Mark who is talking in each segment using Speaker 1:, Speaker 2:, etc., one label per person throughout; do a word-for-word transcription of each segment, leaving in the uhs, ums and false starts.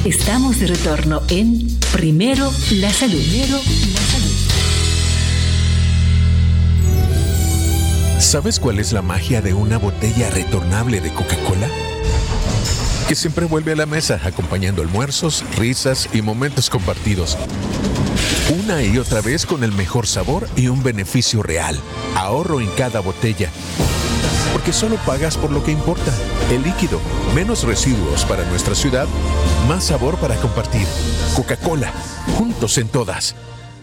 Speaker 1: Estamos de retorno en Primero la Salud. Primero la Salud.
Speaker 2: ¿Sabes cuál es la magia de una botella retornable de Coca-Cola? Que siempre vuelve a la mesa acompañando almuerzos, risas y momentos compartidos. Una y otra vez con el mejor sabor y un beneficio real. Ahorro en cada botella. Porque solo pagas por lo que importa. El líquido, menos residuos para nuestra ciudad, más sabor para compartir. Coca-Cola, juntos en todas.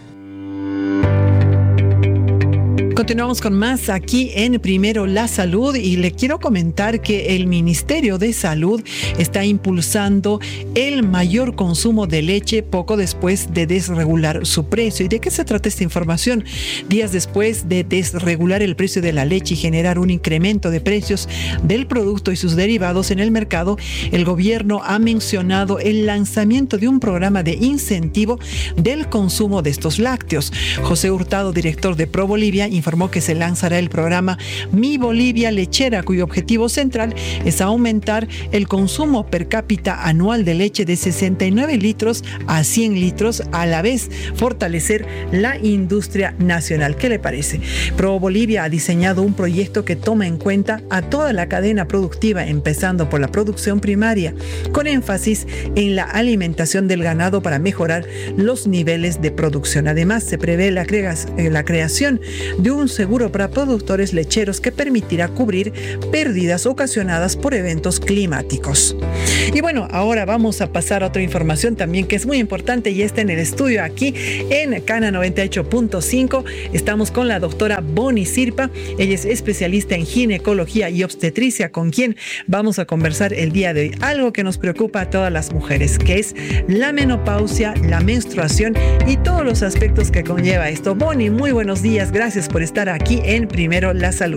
Speaker 3: Continuamos con más aquí en Primero la Salud y le quiero comentar que el Ministerio de Salud está impulsando el mayor consumo de leche poco después de desregular su precio. ¿Y de qué se trata esta información? Días después de desregular el precio de la leche y generar un incremento de precios del producto y sus derivados en el mercado, el gobierno ha mencionado el lanzamiento de un programa de incentivo del consumo de estos lácteos. José Hurtado, director de ProBolivia, informó que se lanzará el programa Mi Bolivia Lechera, cuyo objetivo central es aumentar el consumo per cápita anual de leche de sesenta y nueve litros a cien litros, a la vez fortalecer la industria nacional. ¿Qué le parece? ProBolivia ha diseñado un proyecto que toma en cuenta a toda la cadena productiva, empezando por la producción primaria, con énfasis en la alimentación del ganado para mejorar los niveles de producción. Además, se prevé la, crea- la creación de un seguro para productores lecheros que permitirá cubrir pérdidas ocasionadas por eventos climáticos. Y bueno, ahora vamos a pasar a otra información también que es muy importante y está en el estudio aquí en Cana noventa y ocho punto cinco. Estamos con la doctora Bonnie Sirpa. Ella es especialista en ginecología y obstetricia, con quien vamos a conversar el día de hoy. Algo que nos preocupa a todas las mujeres, que es la menopausia, la menstruación y todos los aspectos que conlleva esto. Bonnie, muy buenos días. Gracias por estar aquí en Primero la Salud.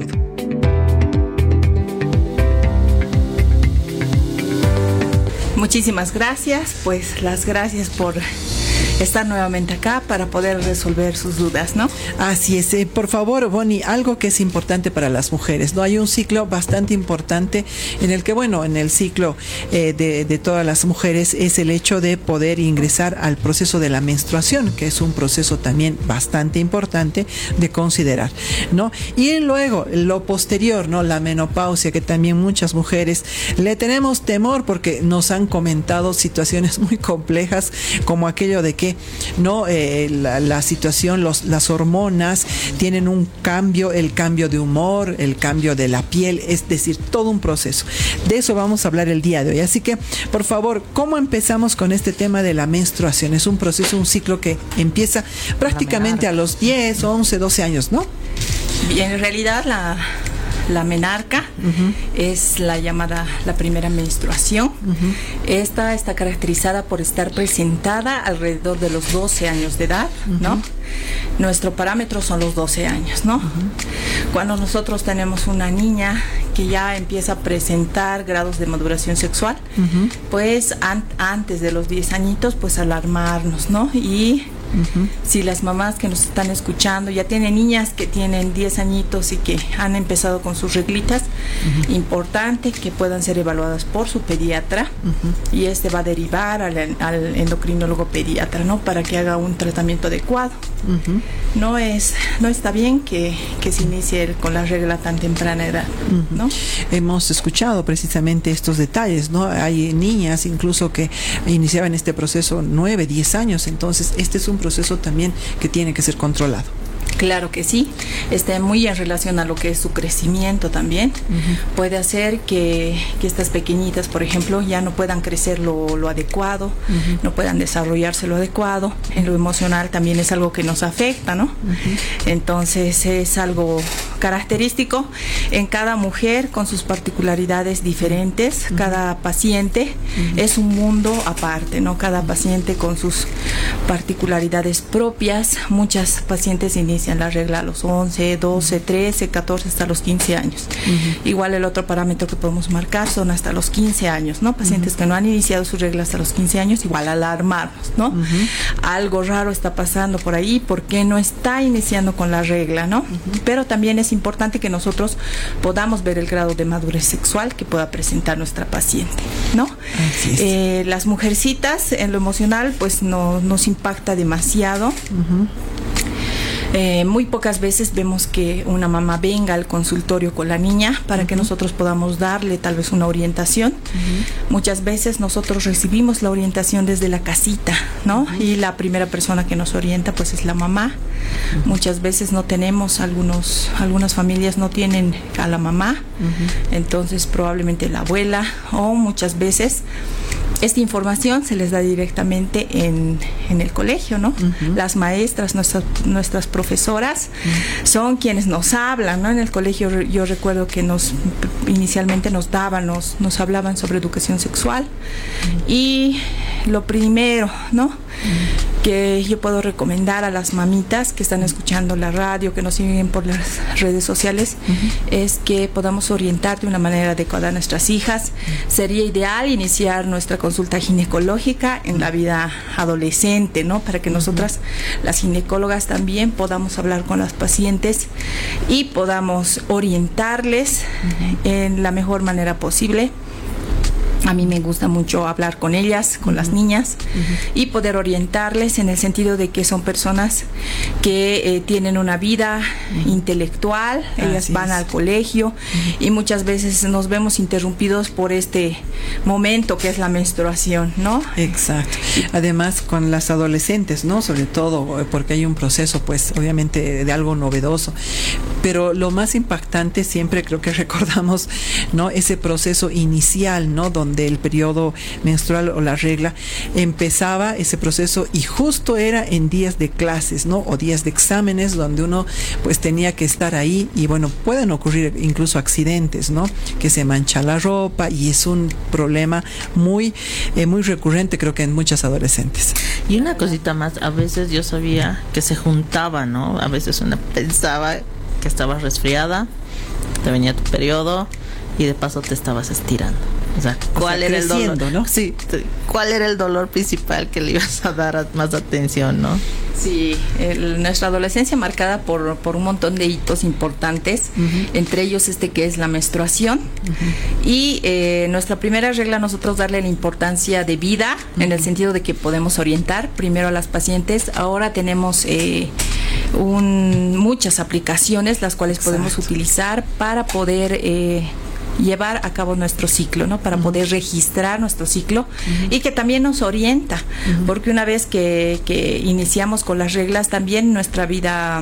Speaker 4: Muchísimas gracias, pues las gracias por estar nuevamente acá para poder resolver sus dudas, ¿no?
Speaker 3: Así es. Eh, por favor, Bonnie, algo que es importante para las mujeres, ¿no? Hay un ciclo bastante importante en el que, bueno, en el ciclo eh, de, de todas las mujeres es el hecho de poder ingresar al proceso de la menstruación, que es un proceso también bastante importante de considerar, ¿no? Y luego, lo posterior, ¿no? La menopausia, que también muchas mujeres le tenemos temor porque nos han comentado situaciones muy complejas, como aquello de que no eh, la, la situación, los, las hormonas tienen un cambio, el cambio de humor, el cambio de la piel, es decir, todo un proceso. De eso vamos a hablar el día de hoy. Así que, por favor, ¿cómo empezamos con este tema de la menstruación? Es un proceso, un ciclo que empieza prácticamente a los diez, once, doce años, ¿no?
Speaker 4: Bien, en realidad la... La menarca uh-huh. es la llamada la primera menstruación. Uh-huh. Esta está caracterizada por estar presentada alrededor de los doce años de edad, uh-huh. ¿no? Nuestro parámetro son los doce años, ¿no? Uh-huh. Cuando nosotros tenemos una niña que ya empieza a presentar grados de maduración sexual, uh-huh. pues an- antes de los diez añitos, pues alarmarnos, ¿no? Y Uh-huh. si las mamás que nos están escuchando ya tienen niñas que tienen diez añitos y que han empezado con sus reglitas, uh-huh. importante que puedan ser evaluadas por su pediatra, uh-huh. y este va a derivar al, al endocrinólogo pediatra, ¿no? Para que haga un tratamiento adecuado. Uh-huh. No es, no está bien que, que se inicie con la regla tan temprana edad, uh-huh. ¿no?
Speaker 3: Hemos escuchado precisamente estos detalles, ¿no? Hay niñas incluso que iniciaban este proceso nueve, diez años, entonces este es un proceso también que tiene que ser controlado.
Speaker 4: Claro que sí, está muy en relación a lo que es su crecimiento también. Uh-huh. Puede hacer que, que estas pequeñitas, por ejemplo, ya no puedan crecer lo, lo adecuado, uh-huh. no puedan desarrollarse lo adecuado. En lo emocional también es algo que nos afecta, ¿no? Uh-huh. Entonces es algo característico en cada mujer con sus particularidades diferentes. Uh-huh. Cada paciente uh-huh. es un mundo aparte, ¿no? Cada paciente con sus particularidades propias. Muchas pacientes inician inician la regla a los once, doce, trece, catorce, hasta los quince años. Uh-huh. Igual el otro parámetro que podemos marcar son hasta los quince años, ¿no? Pacientes uh-huh. que no han iniciado su regla hasta los quince años, igual alarmarnos, ¿no? Uh-huh. Algo raro está pasando por ahí, ¿por qué no está iniciando con la regla, ¿no? Uh-huh. Pero también es importante que nosotros podamos ver el grado de madurez sexual que pueda presentar nuestra paciente, ¿no? Así es. Eh, las mujercitas en lo emocional pues no, nos impacta demasiado. Uh-huh. Eh, muy pocas veces vemos que una mamá venga al consultorio con la niña para uh-huh. que nosotros podamos darle tal vez una orientación. Uh-huh. Muchas veces nosotros recibimos la orientación desde la casita, ¿no? Uh-huh. Y la primera persona que nos orienta pues es la mamá. Uh-huh. Muchas veces no tenemos, algunos, algunas familias no tienen a la mamá, uh-huh. entonces probablemente la abuela, o muchas veces esta información se les da directamente en, en el colegio, ¿no? Uh-huh. Las maestras, nuestras, nuestras profesoras uh-huh. son quienes nos hablan, ¿no? En el colegio yo recuerdo que nos inicialmente nos daban, nos, nos hablaban sobre educación sexual uh-huh. y lo primero, ¿no? Uh-huh. que yo puedo recomendar a las mamitas que están escuchando la radio, que nos siguen por las redes sociales, uh-huh. es que podamos orientar de una manera adecuada a nuestras hijas. Uh-huh. Sería ideal iniciar nuestra consulta ginecológica en la vida adolescente, ¿no? Para que nosotras, las ginecólogas, también podamos hablar con las pacientes y podamos orientarles uh-huh. en la mejor manera posible. A mí me gusta mucho hablar con ellas, con uh-huh. las niñas, uh-huh. y poder orientarles en el sentido de que son personas que eh, tienen una vida uh-huh. intelectual, ellas Así van es. al colegio uh-huh. y muchas veces nos vemos interrumpidos por este momento que es la menstruación, ¿no?
Speaker 3: Exacto. Además con las adolescentes, ¿no? Sobre todo porque hay un proceso, pues, obviamente de algo novedoso. Pero lo más impactante siempre creo que recordamos, ¿no? Ese proceso inicial, ¿no? Donde el periodo menstrual o la regla empezaba ese proceso y justo era en días de clases, ¿no? O días de exámenes donde uno pues tenía que estar ahí y bueno, pueden ocurrir incluso accidentes, ¿no? Que se mancha la ropa y es un problema muy, eh, muy recurrente creo que en muchas adolescentes.
Speaker 5: Y una cosita más, a veces yo sabía que se juntaba, ¿no? A veces una pensaba que estabas resfriada, te venía tu periodo y de paso te estabas estirando. O sea, ¿cuál o sea, era el dolor? ¿No? Sí, ¿cuál era el dolor principal que le ibas a dar más atención, no?
Speaker 4: Sí, el, nuestra adolescencia marcada por, por un montón de hitos importantes, uh-huh. entre ellos este que es la menstruación, uh-huh. y eh, nuestra primera regla nosotros darle la importancia de vida, uh-huh. en el sentido de que podemos orientar primero a las pacientes. Ahora tenemos eh, un, muchas aplicaciones las cuales Exacto. podemos utilizar para poder eh, llevar a cabo nuestro ciclo, ¿no? Para uh-huh. poder registrar nuestro ciclo uh-huh. y que también nos orienta, uh-huh. porque una vez que, que iniciamos con las reglas, también nuestra vida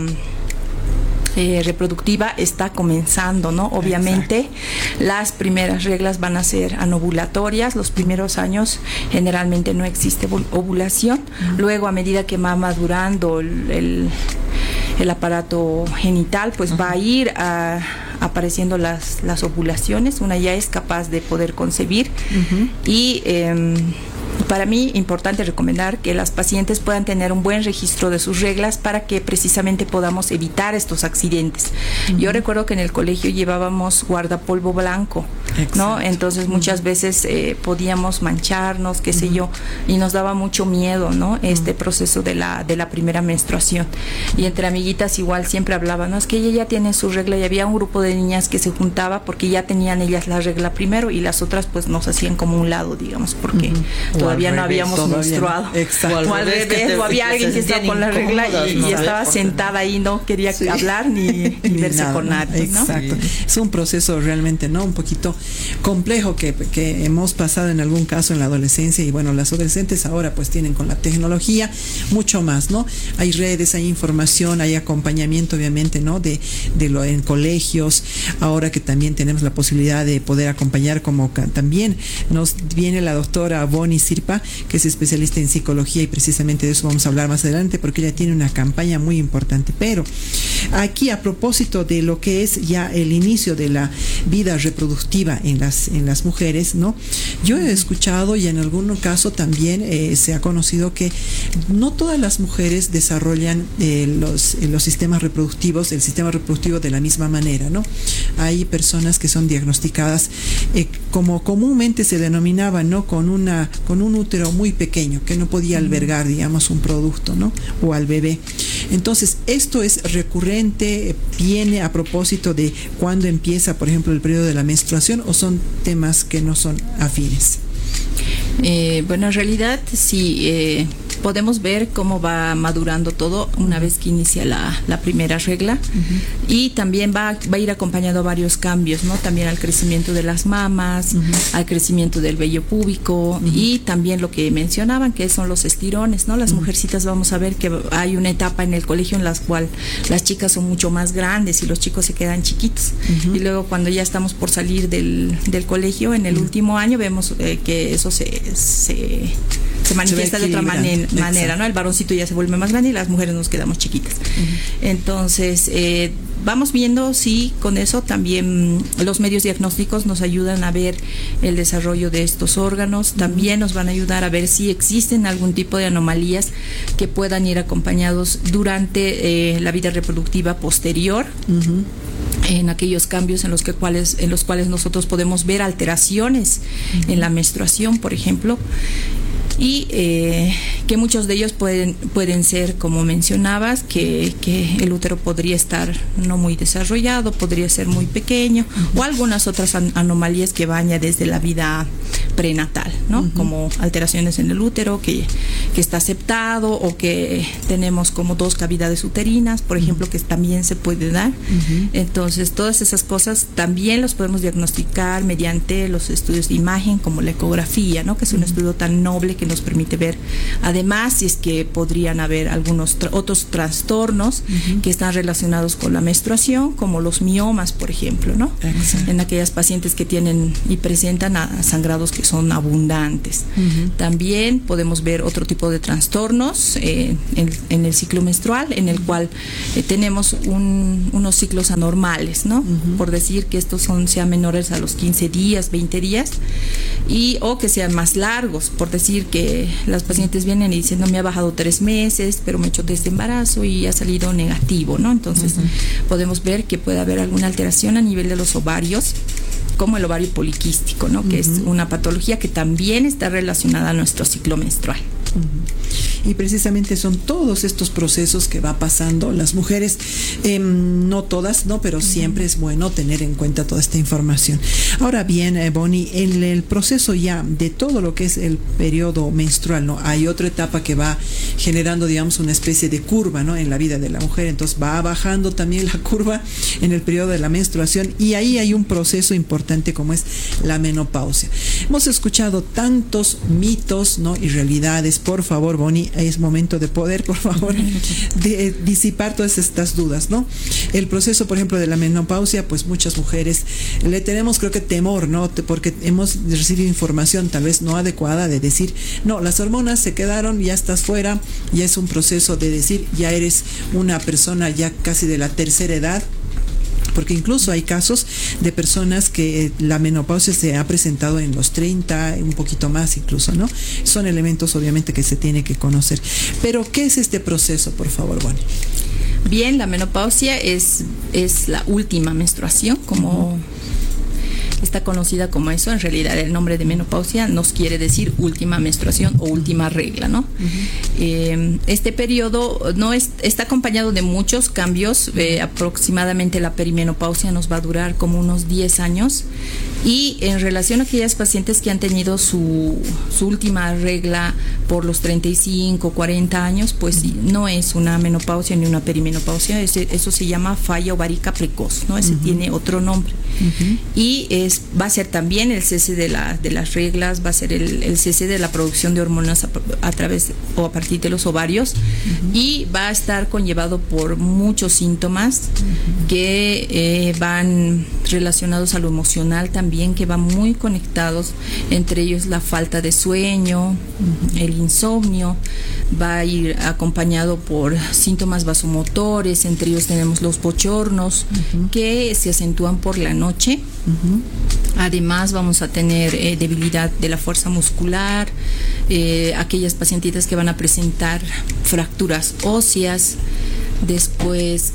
Speaker 4: eh, reproductiva está comenzando, ¿no? Obviamente, Exacto. las primeras reglas van a ser anovulatorias, los primeros años generalmente no existe ovulación, uh-huh. luego a medida que va madurando el, el el aparato genital, pues uh-huh. va a ir a, apareciendo las, las ovulaciones, una ya es capaz de poder concebir uh-huh. y eh, para mí importante recomendar que las pacientes puedan tener un buen registro de sus reglas para que precisamente podamos evitar estos accidentes. Uh-huh. Yo recuerdo que en el colegio llevábamos guardapolvo blanco, Exacto. ¿no? Entonces muchas uh-huh. veces eh, podíamos mancharnos, qué sé uh-huh. yo, y nos daba mucho miedo, ¿no? Este uh-huh. proceso de la, de la primera menstruación. Y entre amiguitas igual siempre hablaban, no, es que ella ya tiene su regla, y había un grupo de niñas que se juntaba porque ya tenían ellas la regla primero y las otras pues nos hacían como un lado, digamos, porque uh-huh. todavía no habíamos todavía menstruado. No. Exacto. O al revés, o había alguien que estaba con la regla y, ¿no? y estaba sentada ahí, no quería sí. hablar ni, ni, ni verse nada, con nadie, ¿no?
Speaker 3: Exacto. Sí. Es un proceso realmente, ¿no? Un poquito complejo que, que hemos pasado en algún caso en la adolescencia y bueno, las adolescentes ahora pues tienen con la tecnología mucho más, ¿no? Hay redes, hay información, hay acompañamiento obviamente, ¿no? De, de lo en colegios, ahora que también tenemos la posibilidad de poder acompañar, como también nos viene la doctora Bonnie Sirpa, que es especialista en psicología y precisamente de eso vamos a hablar más adelante porque ella tiene una campaña muy importante. Pero aquí a propósito de lo que es ya el inicio de la vida reproductiva regla en las, en las mujeres, ¿no? Yo he escuchado y en algún caso también eh, se ha conocido que no todas las mujeres desarrollan eh, los, los sistemas reproductivos, el sistema reproductivo de la misma manera, ¿no? Hay personas que son diagnosticadas eh, como comúnmente se denominaban, ¿no? Con una, con un útero muy pequeño que no podía albergar, digamos, un producto, ¿no? O al bebé. Entonces, esto es recurrente, viene a propósito de cuándo empieza, por ejemplo, el periodo de la menstruación, o son temas que no son afines.
Speaker 4: Eh, bueno, en realidad sí, eh, podemos ver cómo va madurando todo una vez que inicia la, la primera regla, uh-huh. y también va, va a ir acompañado a varios cambios, ¿no? También al crecimiento de las mamas, uh-huh. al crecimiento del vello púbico, uh-huh. y también lo que mencionaban, que son los estirones, ¿no? Las uh-huh. mujercitas vamos a ver que hay una etapa en el colegio en la cual las chicas son mucho más grandes y los chicos se quedan chiquitos, uh-huh. y luego cuando ya estamos por salir del, del colegio, en el uh-huh. último año vemos eh, que eso se se, se manifiesta se de otra manera, manera, ¿no? El varoncito ya se vuelve más grande y las mujeres nos quedamos chiquitas. Uh-huh. Entonces, eh, vamos viendo si con eso también los medios diagnósticos nos ayudan a ver el desarrollo de estos órganos, también nos van a ayudar a ver si existen algún tipo de anomalías que puedan ir acompañados durante eh, la vida reproductiva posterior. Uh-huh. En aquellos cambios en los que cuales en los cuales nosotros podemos ver alteraciones uh-huh. en la menstruación, por ejemplo, y eh, que muchos de ellos pueden pueden ser, como mencionabas, que, que el útero podría estar no muy desarrollado, podría ser muy pequeño, uh-huh. o algunas otras an- anomalías que van ya desde la vida prenatal, ¿no? Uh-huh. Como alteraciones en el útero que, que está aceptado, o que tenemos como dos cavidades uterinas, por ejemplo, uh-huh. que también se puede dar. Uh-huh. Entonces, todas esas cosas también los podemos diagnosticar mediante los estudios de imagen, como la ecografía, ¿no? Que es un uh-huh. estudio tan noble que nos permite ver, además, si es que podrían haber algunos tra- otros trastornos uh-huh. que están relacionados con la menstruación, como los miomas, por ejemplo, ¿no? Exacto. En aquellas pacientes que tienen y presentan a, sangrados que son abundantes. Uh-huh. También podemos ver otro tipo de trastornos eh, en, en el ciclo menstrual, en el cual eh, tenemos un, unos ciclos anormales, ¿no? Uh-huh. Por decir que estos son sean menores a los quince días, veinte días, y o que sean más largos, por decir que las pacientes vienen y dicen, no, me ha bajado tres meses, pero me he hecho test de embarazo y ha salido negativo, ¿no? Entonces, uh-huh. podemos ver que puede haber alguna alteración a nivel de los ovarios, como el ovario poliquístico, ¿no? Uh-huh. Que es una patología que también está relacionada a nuestro ciclo menstrual.
Speaker 3: Uh-huh. Y precisamente son todos estos procesos que va pasando las mujeres, eh, no todas, no, pero uh-huh. siempre es bueno tener en cuenta toda esta información. Ahora bien, eh, Bonnie, en el proceso ya de todo lo que es el periodo menstrual, ¿no? Hay otra etapa que va generando, digamos, una especie de curva, ¿no? En la vida de la mujer, entonces va bajando también la curva en el periodo de la menstruación, y ahí hay un proceso importante como es la menopausia. Hemos escuchado tantos mitos, ¿no? Y realidades. Por favor, Bonnie, es momento de poder, por favor, de disipar todas estas dudas, ¿no? El proceso, por ejemplo, de la menopausia, pues muchas mujeres le tenemos, creo que temor, ¿no? Porque hemos recibido información tal vez no adecuada de decir, no, las hormonas se quedaron, ya estás fuera, ya es un proceso de decir, ya eres una persona ya casi de la tercera edad. Porque incluso hay casos de personas que la menopausia se ha presentado en los treinta, un poquito más incluso, ¿no? Son elementos obviamente que se tiene que conocer. Pero, ¿qué es este proceso, por favor, Bonnie?
Speaker 4: Bien, la menopausia es, es la última menstruación, como... Uh-huh. Está conocida como eso. En realidad el nombre de menopausia nos quiere decir última menstruación o última regla, ¿no? Uh-huh. Eh, este periodo no es, está acompañado de muchos cambios. Eh, aproximadamente la perimenopausia nos va a durar como unos diez años, y en relación a aquellas pacientes que han tenido su, su última regla por los treinta y cinco, cuarenta años, pues uh-huh. no es una menopausia ni una perimenopausia. Ese, eso se llama falla ovárica precoz, ¿no? Ese uh-huh. tiene otro nombre. Uh-huh. Y es, va a ser también el cese de, la, de las reglas, va a ser el, el cese de la producción de hormonas a, a través o a partir de los ovarios, uh-huh. y va a estar conllevado por muchos síntomas uh-huh. que eh, van relacionados a lo emocional también, que van muy conectados, entre ellos la falta de sueño, uh-huh. el insomnio, va a ir acompañado por síntomas vasomotores, entre ellos tenemos los bochornos, uh-huh. que se acentúan por la noche. Uh-huh. Además vamos a tener eh, debilidad de la fuerza muscular, eh, aquellas pacientitas que van a presentar fracturas óseas, después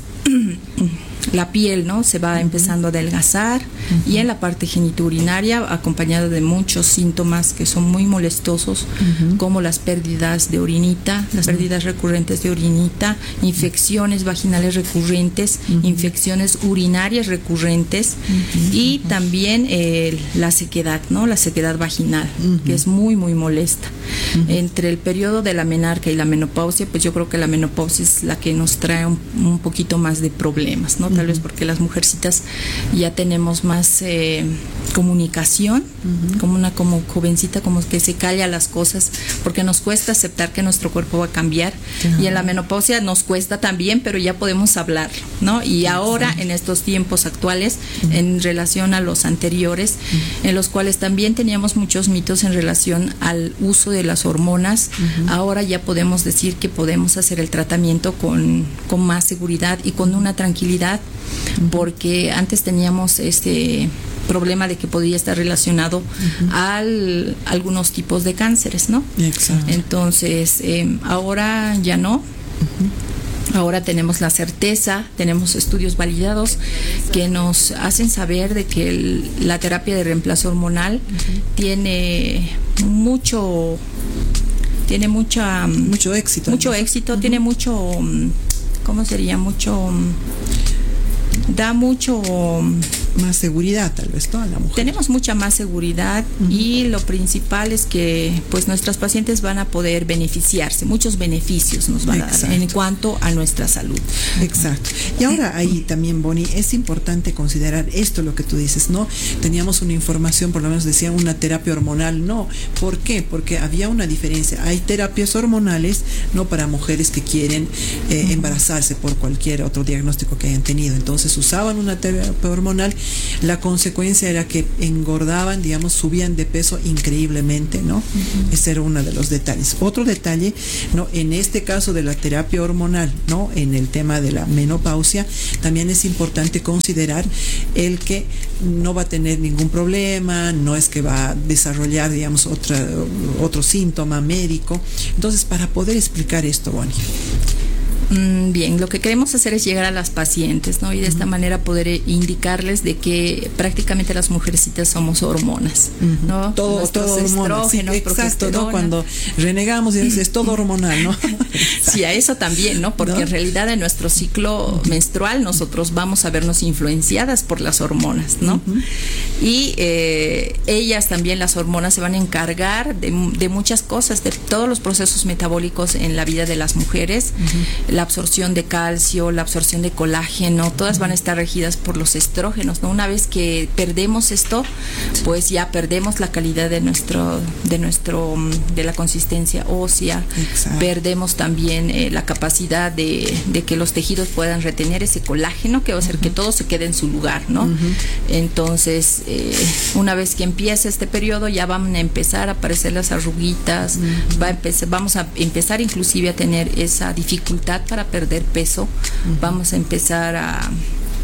Speaker 4: la piel, ¿no? Se va uh-huh. empezando a adelgazar, uh-huh. y en la parte genitourinaria acompañada de muchos síntomas que son muy molestosos, uh-huh. como las pérdidas de orinita, las uh-huh. pérdidas recurrentes de orinita, infecciones vaginales recurrentes, uh-huh. infecciones urinarias recurrentes, uh-huh. y uh-huh. también eh, la sequedad, ¿no? La sequedad vaginal, uh-huh. que es muy muy molesta. Uh-huh. Entre el periodo de la menarca y la menopausia, pues yo creo que la menopausia es la que nos trae un, un poquito más de problemas, ¿no? Tal uh-huh. vez porque las mujercitas ya tenemos más eh, comunicación, uh-huh. como una como jovencita, como que se calla las cosas, porque nos cuesta aceptar que nuestro cuerpo va a cambiar, uh-huh. y en la menopausia nos cuesta también, pero ya podemos hablar, ¿no? Y uh-huh. ahora en estos tiempos actuales, uh-huh. en relación a los anteriores, uh-huh. en los cuales también teníamos muchos mitos en relación al uso de las hormonas, uh-huh. ahora ya podemos decir que podemos hacer el tratamiento con, con más seguridad y con una tranquilidad, porque antes teníamos este problema de que podía estar relacionado uh-huh. al algunos tipos de cánceres, ¿no?
Speaker 3: Exacto.
Speaker 4: Entonces, eh, ahora ya no. Uh-huh. Ahora tenemos la certeza, tenemos estudios validados que nos hacen saber de que el, la terapia de reemplazo hormonal uh-huh. tiene mucho, tiene mucha,
Speaker 3: mucho éxito,
Speaker 4: mucho
Speaker 3: ¿no?
Speaker 4: éxito,
Speaker 3: uh-huh.
Speaker 4: tiene mucho, ¿cómo sería? Mucho, da mucho
Speaker 3: más seguridad, tal vez, ¿no? A la mujer.
Speaker 4: Tenemos mucha más seguridad, uh-huh. y lo principal es que pues nuestras pacientes van a poder beneficiarse, muchos beneficios nos van Exacto. a dar en cuanto a nuestra salud.
Speaker 3: Exacto. Y ahora ahí también, Bonnie, es importante considerar esto, lo que tú dices, ¿no? Teníamos una información, por lo menos decían una terapia hormonal, no. ¿Por qué? Porque había una diferencia. Hay terapias hormonales, no para mujeres que quieren eh, uh-huh. embarazarse por cualquier otro diagnóstico que hayan tenido. Entonces usaban una terapia hormonal. La consecuencia era que engordaban, digamos, subían de peso increíblemente, ¿no? Uh-huh. Ese era uno de los detalles. Otro detalle, ¿no? En este caso de la terapia hormonal, ¿no? En el tema de la menopausia, también es importante considerar el que no va a tener ningún problema, no es que va a desarrollar, digamos, otra, otro síntoma médico. Entonces, para poder explicar esto, Bonnie.
Speaker 4: Bien, lo que queremos hacer es llegar a las pacientes, ¿no? Y de esta uh-huh. manera poder indicarles de que prácticamente las mujercitas somos hormonas, uh-huh. ¿no?
Speaker 3: Todo, todo hormonas. Sí, exacto, ¿no? Cuando renegamos es, es todo hormonal, ¿no?
Speaker 4: Sí, a eso también, ¿no? Porque ¿no? en realidad en nuestro ciclo uh-huh. menstrual nosotros vamos a vernos influenciadas por las hormonas, ¿no? Uh-huh. Y eh, ellas también, las hormonas, se van a encargar de, de muchas cosas, de todos los procesos metabólicos en la vida de las mujeres. Uh-huh. La absorción de calcio, la absorción de colágeno, todas van a estar regidas por los estrógenos, ¿no? Una vez que perdemos esto, pues ya perdemos la calidad de nuestro, de nuestro, de la consistencia ósea. Exacto. Perdemos también eh, la capacidad de, de que los tejidos puedan retener ese colágeno, que va a hacer uh-huh. que todo se quede en su lugar, ¿no? Uh-huh. Entonces, eh, una vez que empiece este periodo, ya van a empezar a aparecer las arruguitas, uh-huh. va a empezar, vamos a empezar inclusive a tener esa dificultad para perder peso, uh-huh. vamos a empezar a,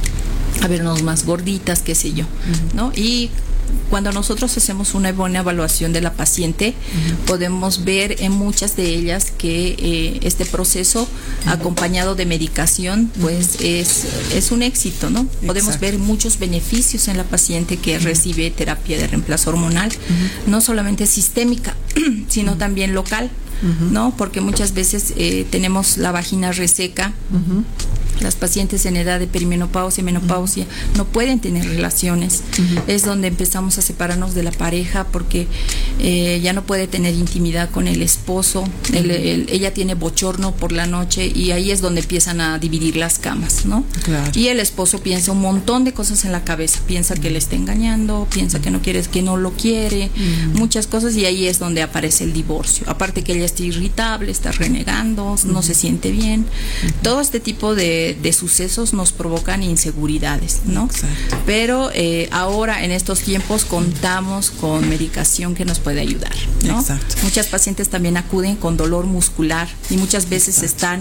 Speaker 4: a vernos más gorditas, qué sé yo, uh-huh. ¿no? Y cuando nosotros hacemos una buena evaluación de la paciente, uh-huh. podemos ver en muchas de ellas que eh, este proceso uh-huh. acompañado de medicación pues uh-huh. es, es un éxito, ¿no? Exacto. Podemos ver muchos beneficios en la paciente que uh-huh. recibe terapia de reemplazo hormonal, uh-huh. no solamente sistémica, sino uh-huh. también local. Uh-huh. ¿no? Porque muchas veces eh, tenemos la vagina reseca. Uh-huh. Las pacientes en edad de perimenopausia y menopausia uh-huh. no pueden tener relaciones. Uh-huh. Es donde empezamos a separarnos de la pareja porque eh, ya no puede tener intimidad con el esposo. Uh-huh. el, el, ella tiene bochorno por la noche y ahí es donde empiezan a dividir las camas, ¿no? Claro. Y el esposo piensa un montón de cosas en la cabeza. Piensa uh-huh. que le está engañando, piensa que no quiere, que no lo quiere, uh-huh. muchas cosas, y ahí es donde aparece el divorcio. Aparte que ella está irritable, está renegando, uh-huh. no se siente bien. Uh-huh. Todo este tipo de de, de sucesos nos provocan inseguridades, ¿no? Exacto. Pero eh, ahora en estos tiempos contamos con medicación que nos puede ayudar, ¿no? Exacto. Muchas pacientes también acuden con dolor muscular y muchas veces Exacto. están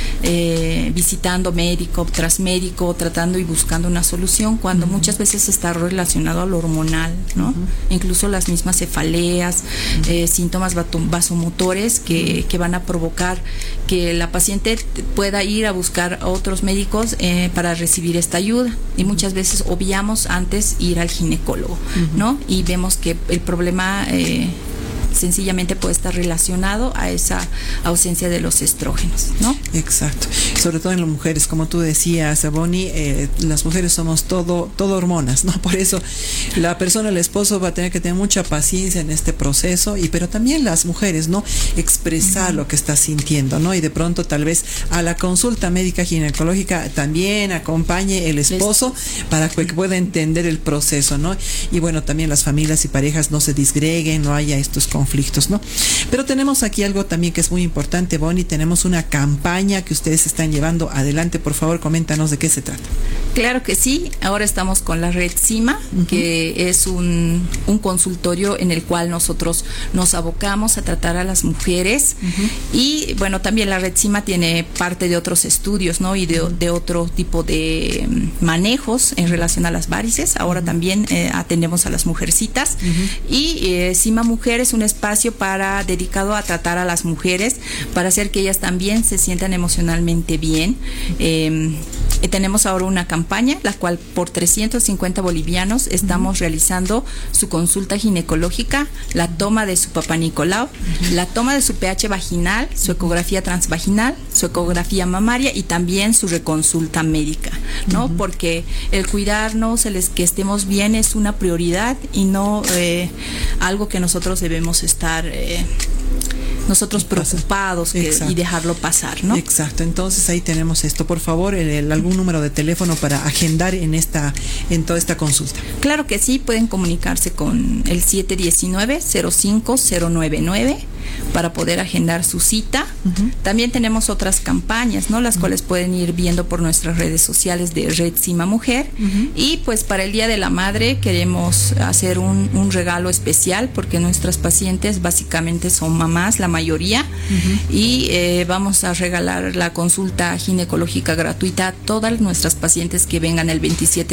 Speaker 4: eh, visitando médico tras médico, tratando y buscando una solución, cuando uh-huh. muchas veces está relacionado a lo hormonal, ¿no? Uh-huh. Incluso las mismas cefaleas, uh-huh. eh, síntomas vasomotores que, uh-huh. que van a provocar que la paciente pueda ir a buscar a otros médicos eh, para recibir esta ayuda. Y muchas veces obviamos antes ir al ginecólogo, uh-huh. ¿no? Y vemos que el problema eh, sencillamente puede estar relacionado a esa ausencia de los estrógenos, ¿no?
Speaker 3: Exacto. Sobre todo en las mujeres, como tú decías, Bonnie, eh, las mujeres somos todo, todo hormonas, ¿no? Por eso la persona, el esposo, va a tener que tener mucha paciencia en este proceso, y pero también las mujeres, ¿no? Expresar uh-huh. lo que está sintiendo, ¿no? Y de pronto tal vez a la consulta médica ginecológica también acompañe el esposo para que pueda entender el proceso, ¿no? Y bueno, también las familias y parejas no se disgreguen, no haya estos conflictos. conflictos, ¿no? Pero tenemos aquí algo también que es muy importante, Bonnie, tenemos una campaña que ustedes están llevando adelante. Por favor, coméntanos de qué se trata.
Speaker 4: Claro que sí, ahora estamos con la red CIMA, uh-huh. que es un, un consultorio en el cual nosotros nos abocamos a tratar a las mujeres, uh-huh. y bueno, también la red CIMA tiene parte de otros estudios, ¿no? Y de, uh-huh. de otro tipo de manejos en relación a las varices. Ahora uh-huh. también eh, atendemos a las mujercitas, uh-huh. y eh, CIMA Mujer es un espacio para dedicado a tratar a las mujeres, para hacer que ellas también se sientan emocionalmente bien. Eh, tenemos ahora una campaña, la cual por trescientos cincuenta bolivianos estamos uh-huh. realizando su consulta ginecológica, la toma de su Papá Nicolau, uh-huh. la toma de su pH vaginal, su ecografía transvaginal, su ecografía mamaria y también su reconsulta médica, ¿no? Uh-huh. Porque el cuidarnos, el que estemos bien es una prioridad y no eh, algo que nosotros debemos estar eh, nosotros preocupados que, y dejarlo pasar, ¿no?
Speaker 3: Exacto. Entonces ahí tenemos esto. Por favor, el, el, algún número de teléfono para agendar en esta en toda esta consulta.
Speaker 4: Claro que sí, pueden comunicarse con el siete uno nueve, cero cinco cero nueve nueve para poder agendar su cita. Uh-huh. También tenemos otras campañas, ¿no? Las uh-huh. cuales pueden ir viendo por nuestras redes sociales de Red CIMA Mujer. Uh-huh. Y pues para el Día de la Madre queremos hacer un, un regalo especial, porque nuestras pacientes básicamente son mamás, la mayoría, uh-huh. y eh, vamos a regalar la consulta ginecológica gratuita a todas nuestras pacientes que vengan el veintisiete